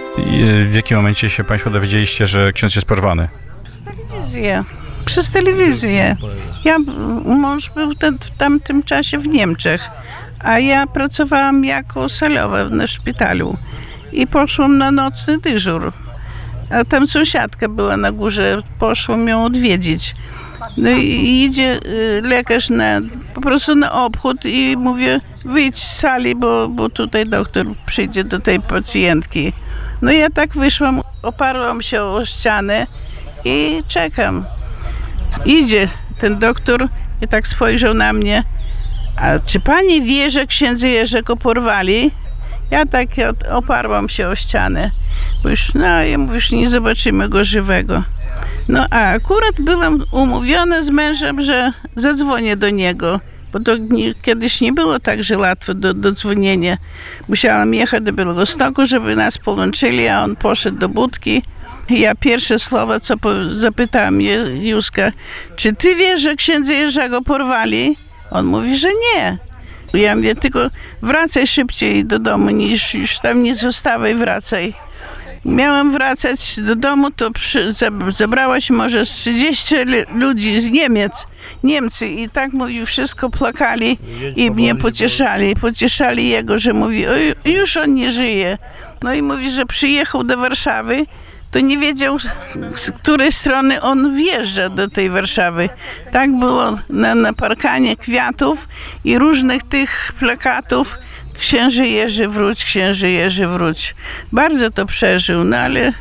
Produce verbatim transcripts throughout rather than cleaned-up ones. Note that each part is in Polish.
I w jakim momencie się Państwo dowiedzieliście, że ksiądz jest porwany? Telewizję. Przez telewizję. Ja, mąż był ten, w tamtym czasie w Niemczech, a ja pracowałam jako salowa na szpitalu i poszłam na nocny dyżur. A tam sąsiadka była na górze, poszłam ją odwiedzić. No i idzie y, lekarz na, po prostu na obchód i mówię, wyjdź z sali, bo, bo tutaj doktor przyjdzie do tej pacjentki. No ja tak wyszłam, oparłam się o ścianę i czekam. Idzie ten doktor i tak spojrzał na mnie. A czy pani wie, że księdza Jerzego porwali? Ja tak oparłam się o ścianę. Bo już, no ja mówię, już nie zobaczymy go żywego. No a akurat byłam umówiona z mężem, że zadzwonię do niego. Bo to nie, kiedyś nie było tak, że łatwo do, do dzwonienia. Musiałam jechać do Białegostoku, żeby nas połączyli, a on poszedł do budki. I ja pierwsze słowo, co po, zapytałam Józka, czy ty wiesz, że księdza Jerzego porwali? On mówi, że nie. Ja mówię, tylko wracaj szybciej do domu, niż już tam nie zostawaj, wracaj. Miałam wracać do domu, to przy, zebrałaś może z trzydziestu ludzi z Niemiec, Niemcy i tak mówi, wszystko plakali i mnie pocieszali. Pocieszali jego, że mówi, o, już on nie żyje. No i mówi, że przyjechał do Warszawy, to nie wiedział, z której strony on wjeżdża do tej Warszawy. Tak było na, na parkanie kwiatów i różnych tych plakatów. Księże Jerzy wróć, księże Jerzy wróć. Bardzo to przeżył, no ale,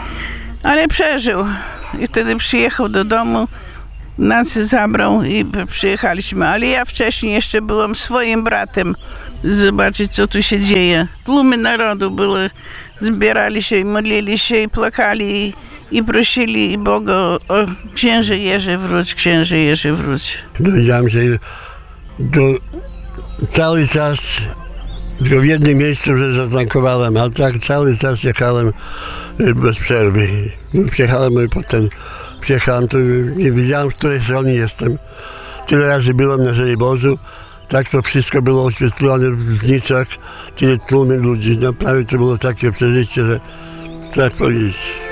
ale przeżył. I wtedy przyjechał do domu, nas zabrał i przyjechaliśmy. Ale ja wcześniej jeszcze byłam swoim bratem, zobaczyć, co tu się dzieje. Tłumy narodu były, zbierali się i modlili się i plakali i, i prosili Boga o, o księże Jerzy wróć, księże Jerzy wróć. Dowiedziałem się do, cały czas tylko w jednym miejscu, że zatankowałem, ale tak cały czas jechałem bez przerwy. Przyjechałem i potem przyjechałem, to nie wiedziałem, z której strony jestem. Tyle razy byłem na Żoliborzu, tak to wszystko było oświetlone w zniczach, tyle tłumy ludzi. Naprawdę to było takie przeżycie, że tak powiedzieć.